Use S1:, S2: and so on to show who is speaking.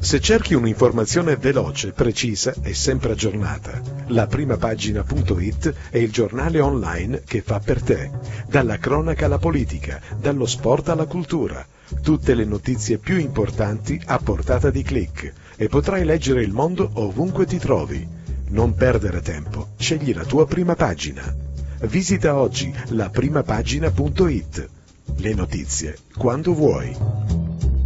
S1: Se cerchi un'informazione veloce, precisa e sempre aggiornata, laprimapagina.it è il giornale online che fa per te. Dalla cronaca alla politica, dallo sport alla cultura, tutte le notizie più importanti a portata di click, e potrai leggere il mondo ovunque ti trovi. Non perdere tempo, scegli la tua prima pagina. Visita oggi laprimapagina.it. Le notizie quando vuoi.